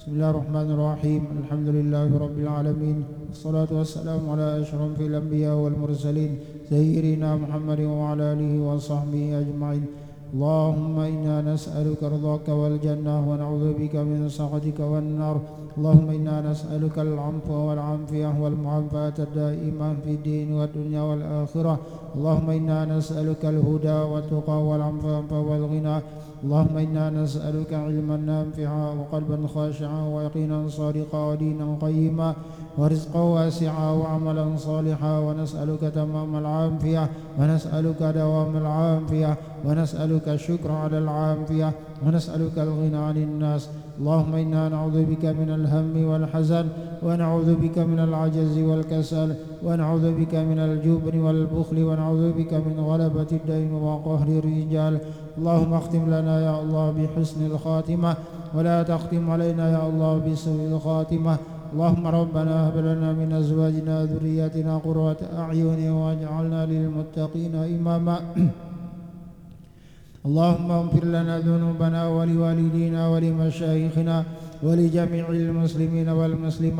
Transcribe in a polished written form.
بسم الله الرحمن الرحيم. الحمد لله رب العالمين، والصلاة والسلام على أشرف الأنبياء والمرسلين سيدنا محمد وعلى آله وصحبه أجمعين. اللهم إنا نسألك رضاك والجنة ونعوذ بك من سخطك والنار. اللهم إنا نسألك العفو والعافية والمعافاة الدائمة في الدين والدنيا والآخرة. اللهم إنا نسألك الهدى والتقى والعفاف والغنى. اللهم إنا نسألك علما نافعا وقلبا خاشعا ويقينا صادقا ودينا قيما ورزقا واسعا وعملا صالحا، ونسألك تمام العافية، ونسألك دوام العافية، ونسألك الشكر على العافية، ونسألك الغنى عن الناس. اللهم إنا نعوذ بك من الهم والحزن، ونعوذ بك من العجز والكسل، ونعوذ بك من الجبن والبخل، ونعوذ بك من غلبة الدين وقهر الرجال. اللهم اختم لنا يا الله بحسن الخاتمة، ولا تختم علينا يا الله بسوء الخاتمة. اللهم ربنا هب لنا من أزواجنا وذرياتنا قرة أعين واجعلنا للمتقين إماما. اللهم اغفر لنا ذنوبنا ولوالدينا ولمشايخنا ولجميع المسلمين والمسلمات